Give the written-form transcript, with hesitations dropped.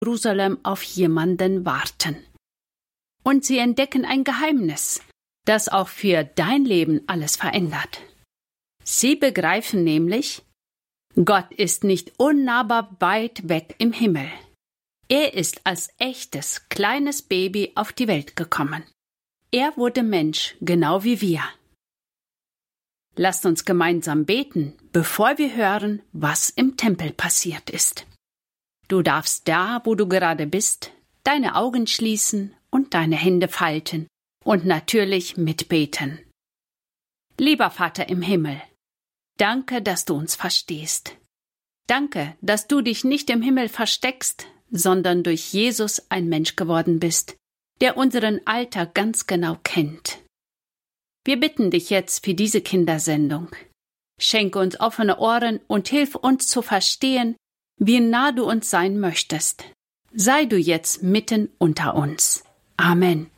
Jerusalem auf jemanden warten. Und sie entdecken ein Geheimnis, das auch für dein Leben alles verändert. Sie begreifen nämlich, Gott ist nicht unnahbar weit weg im Himmel. Er ist als echtes, kleines Baby auf die Welt gekommen. Er wurde Mensch, genau wie wir. Lasst uns gemeinsam beten, bevor wir hören, was im Tempel passiert ist. Du darfst da, wo du gerade bist, deine Augen schließen und deine Hände falten und natürlich mitbeten. Lieber Vater im Himmel, danke, dass du uns verstehst. Danke, dass du dich nicht im Himmel versteckst, sondern durch Jesus ein Mensch geworden bist, der unseren Alltag ganz genau kennt. Wir bitten dich jetzt für diese Kindersendung. Schenke uns offene Ohren und hilf uns zu verstehen, wie nah du uns sein möchtest. Sei du jetzt mitten unter uns. Amen.